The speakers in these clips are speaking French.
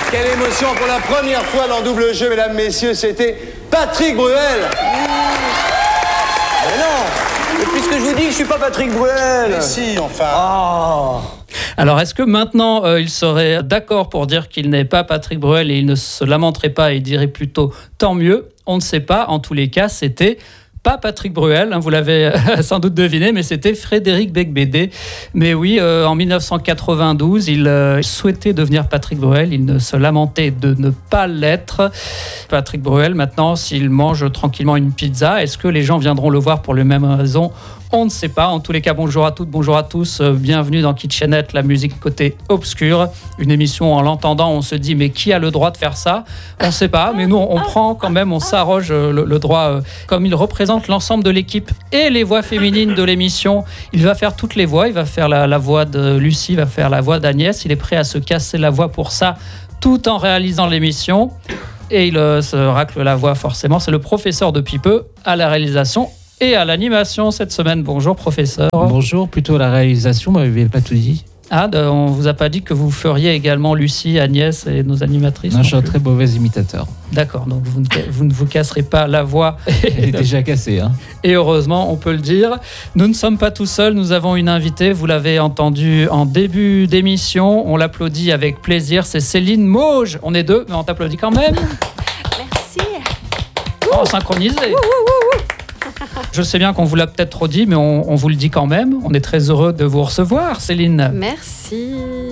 Quelle émotion pour la première fois dans Double Jeu, mesdames, messieurs, c'était Patrick Bruel. Mais non, mais puisque je vous dis que je suis pas Patrick Bruel. Mais si, enfin. Oh. Alors, est-ce que maintenant, il serait d'accord pour dire qu'il n'est pas Patrick Bruel et il ne se lamenterait pas et dirait plutôt « tant mieux » ? On ne sait pas. En tous les cas, c'était pas Patrick Bruel, hein, vous l'avez sans doute deviné, mais c'était Frédéric Becbédé. Mais oui, en 1992, il souhaitait devenir Patrick Bruel. Il ne se lamentait de ne pas l'être. Patrick Bruel, maintenant, s'il mange tranquillement une pizza, est-ce que les gens viendront le voir pour les mêmes raisons ? On ne sait pas. En tous les cas, bonjour à toutes, bonjour à tous. Bienvenue dans Kitchenette, la musique côté obscur. Une émission, en l'entendant, on se dit, mais qui a le droit de faire ça ? On ne sait pas, mais nous, on prend quand même, on s'arroge le droit. Comme il représente l'ensemble de l'équipe et les voix féminines de l'émission, il va faire toutes les voix. Il va faire la voix de Lucie, il va faire la voix d'Agnès. Il est prêt à se casser la voix pour ça, tout en réalisant l'émission. Et il se racle la voix, forcément. C'est le professeur depuis peu à la réalisation et à l'animation cette semaine. Bonjour professeur. Bonjour, plutôt à la réalisation, vous m'avez pas tout dit. Ah, on vous a pas dit que vous feriez également Lucie, Agnès et nos animatrices? Non, je suis un très mauvais imitateur. D'accord, donc vous ne vous casserez pas la voix. Elle est déjà cassée. Hein. Et heureusement, on peut le dire. Nous ne sommes pas tout seuls, nous avons une invitée, vous l'avez entendu en début d'émission. On l'applaudit avec plaisir, c'est Céline Mauge. On est deux, mais on t'applaudit quand même. Merci. Oh, synchronisé. Je sais bien qu'on vous l'a peut-être trop dit, mais on vous le dit quand même. On est très heureux de vous recevoir, Céline. Merci.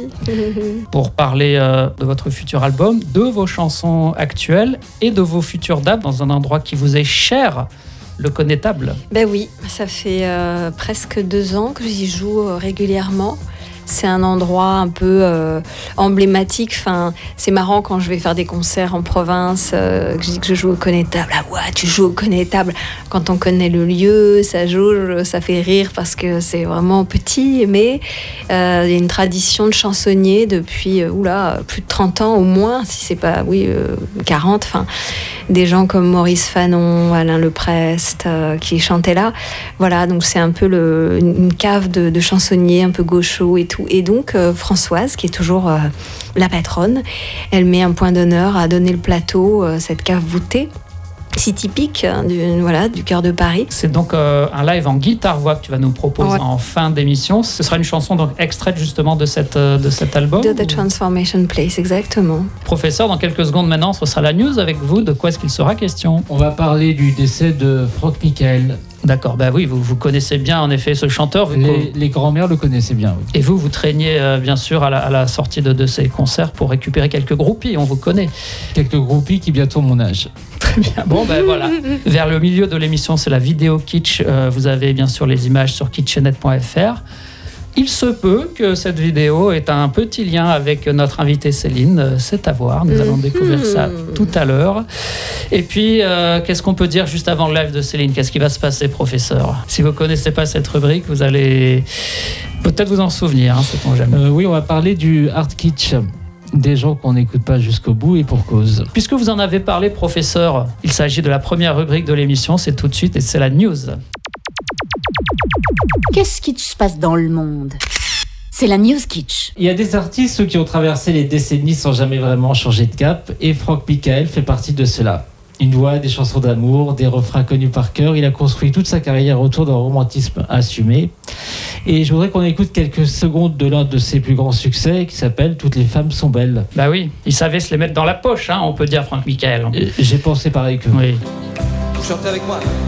Pour parler de votre futur album, de vos chansons actuelles et de vos futures dates dans un endroit qui vous est cher, le Connétable. Ben oui, ça fait presque 2 ans que j'y joue régulièrement. C'est un endroit un peu emblématique. Enfin, c'est marrant quand je vais faire des concerts en province, que je dis que je joue au Connétable. Ah ouais, tu joues au Connétable. Quand on connaît le lieu, ça jauge, ça fait rire parce que c'est vraiment petit. Mais il y a une tradition de chansonniers depuis plus de 30 ans au moins, si c'est pas 40. Enfin, des gens comme Maurice Fanon, Alain Leprest qui chantaient là. Voilà, donc c'est un peu une cave de chansonniers un peu gauchos et tout. Et donc Françoise, qui est toujours la patronne, elle met un point d'honneur à donner le plateau, cette cave voûtée, si typique du cœur de Paris. C'est donc un live en guitare-voix que tu vas nous proposer en fin d'émission. Ce sera une chanson donc extraite justement de cet album. De The Transformation Place, exactement. Professeur, dans quelques secondes maintenant, ce sera la news avec vous. De quoi est-ce qu'il sera question ? On va parler du décès de Franck Michael. D'accord, bah oui, vous connaissez bien en effet ce chanteur. Les grands-mères le connaissaient bien. Oui. Et vous traîniez bien sûr à la sortie de ces concerts pour récupérer quelques groupies, on vous connaît. Quelques groupies qui bientôt mon âge. Très bien, bon ben voilà. Vers le milieu de l'émission, c'est la vidéo kitsch. Vous avez bien sûr les images sur kitchenette.fr. Il se peut que cette vidéo ait un petit lien avec notre invitée Céline. C'est à voir, nous allons découvrir ça tout à l'heure. Et puis, qu'est-ce qu'on peut dire juste avant le live de Céline ? Qu'est-ce qui va se passer, professeur ? Si vous ne connaissez pas cette rubrique, vous allez peut-être vous en souvenir, sait-on jamais. Oui, on va parler du art kitsch. Des gens qu'on n'écoute pas jusqu'au bout et pour cause. Puisque vous en avez parlé, professeur, il s'agit de la première rubrique de l'émission, c'est tout de suite et c'est la news. Qu'est-ce qui se passe dans le monde ? C'est la news kitsch. Il y a des artistes qui ont traversé les décennies sans jamais vraiment changer de cap, et Franck Michael fait partie de cela. Une voix, des chansons d'amour, des refrains connus par cœur. Il a construit toute sa carrière autour d'un romantisme assumé. Et je voudrais qu'on écoute quelques secondes de l'un de ses plus grands succès qui s'appelle « Toutes les femmes sont belles ». Bah oui, il savait se les mettre dans la poche, on peut dire, Franck Michael. J'ai pensé pareil que vous. Oui. Vous chantez avec moi ?